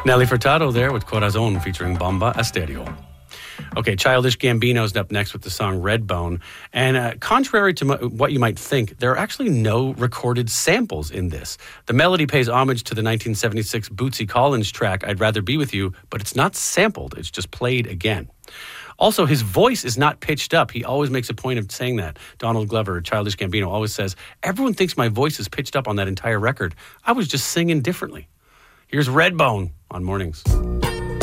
Nelly Furtado there with Corazon featuring Bomba Estéreo. Okay, Childish Gambino's up next with the song Redbone. And contrary to what you might think, there are actually no recorded samples in this. The melody pays homage to the 1976 Bootsy Collins track, I'd Rather Be With You, but it's not sampled. It's just played again. Also, his voice is not pitched up. He always makes a point of saying that. Donald Glover, Childish Gambino, always says, everyone thinks my voice is pitched up on that entire record. I was just singing differently. Here's Redbone on Mornings.